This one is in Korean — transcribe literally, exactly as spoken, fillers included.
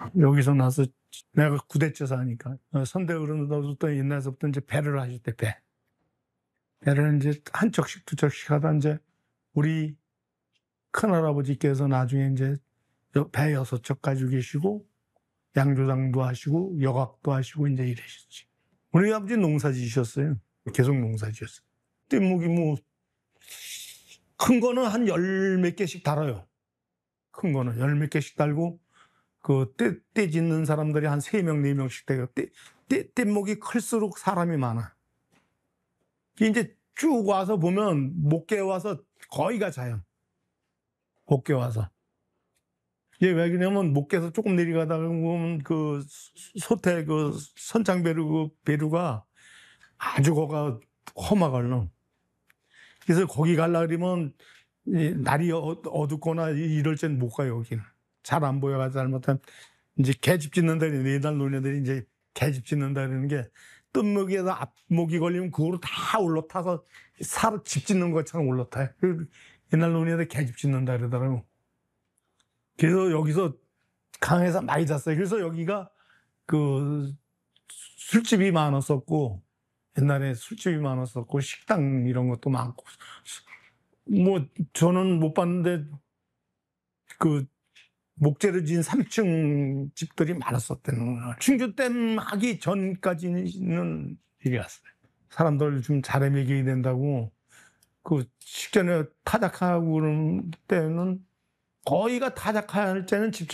여기서 나서 내가 구대째 사니까 선대 어른들도 옛날서부터 이제 배를 하실 때 배. 배를 이제 한 척씩 두 척씩 하다 이제 우리 큰할아버지께서 나중에 이제 배 여섯 척 가지고 계시고 양조장도 하시고 여각도 하시고 이제 이러셨지. 우리 아버지 농사 지셨어요. 계속 농사 지었어요. 뗏목이 뭐 큰 거는 한 열 몇 개씩 달아요. 큰 거는 열 몇 개씩 달고 그 떼, 떼 짓는 사람들이 한 세 명, 네 명씩 돼요. 떼, 떼, 뗏목이 클수록 사람이 많아. 이제 쭉 와서 보면 목계 와서 거의가 자연. 목계 와서. 이게 왜 그러냐면 목계에서 조금 내려가다가 보면 그 소태 그 선창배루 그 배루가 아주 거가 험하거든. 그래서 거기 가려고 그러면 날이 어둡거나 이럴 땐 못 가요, 여기는. 잘 안 보여가지고 잘못하면 이제 개집 짓는다, 네달 노인들이 이제 개집 짓는다 그러는 게 뜸목에서 앞목이 걸리면 그거로 다 올라타서 살, 집 짓는 것처럼 올라타요. 옛날 노인들 개집 짓는다 그러더라고. 그래서 여기서 강에서 많이 잤어요. 그래서 여기가 그 술집이 많았었고, 옛날에 술집이 많았었고, 식당 이런 것도 많고, 뭐, 저는 못 봤는데, 그, 목재를 지은 삼 층 집들이 많았었다는 거예요. 충주댐 하기 전까지는 일이었어요. 사람들 좀 잘해 먹여야 된다고, 그, 식전에 타작하고 그런 때는, 거의가 타작할 때는 집